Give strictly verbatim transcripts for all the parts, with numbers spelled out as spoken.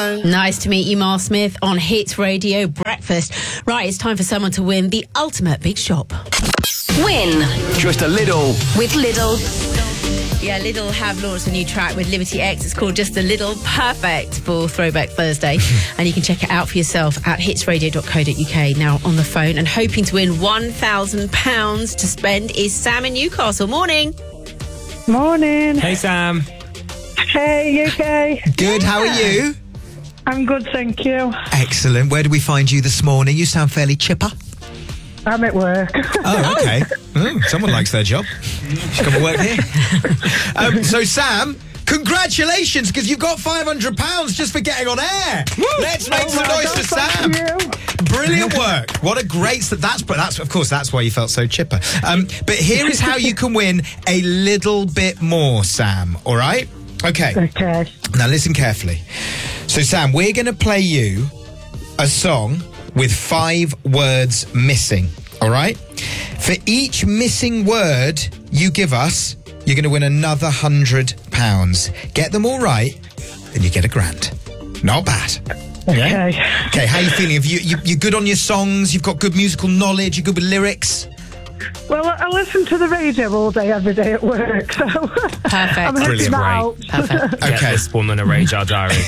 Hi. Nice to meet you, Mark Smith, on Hits Radio Breakfast. Right, it's time for someone to win the ultimate big shop. Win Just a little. with Lidl. Yeah, Lidl have launched a new track with Liberty X. It's called Just a Little, perfect for Throwback Thursday. And you can check it out for yourself at hits radio dot co dot uk. Now, on the phone and hoping to win one thousand pounds to spend is Sam in Newcastle. Morning. Morning. Hey, Sam. Hey, U K. Good, how are you? I'm good, thank you. Excellent. Where did we find you this morning? You sound fairly chipper. I'm at work. Oh, okay. Oh, someone likes their job. She's come to work here. um, so, Sam, congratulations, because you've got five hundred pounds just for getting on air. Woo! Let's make Oh some my noise God, for Sam. thank you. Brilliant work. What a great... That's, that's, of course, that's why you felt so chipper. Um, but here is how you can win a little bit more, Sam, all right? Okay. Okay. Now, listen carefully. So, Sam, we're going to play you a song with five words missing, all right? For each missing word you give us, you're going to win another one hundred pounds. Get them all right, and you get a grand. Not bad. Okay. Okay, how are you feeling? Have you, you, you're good on your songs? You've got good musical knowledge? You're good with lyrics? Well, I listen to the radio all day, every day at work, so... Perfect. I'm Brilliant, out. Perfect. Get Okay. this woman a Ray Jar Diary.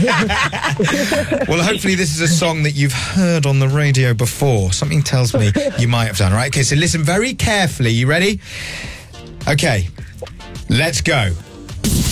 Well, hopefully this is a song that you've heard on the radio before. Something tells me you might have done, right? Okay, so listen very carefully. You ready? Okay, let's go.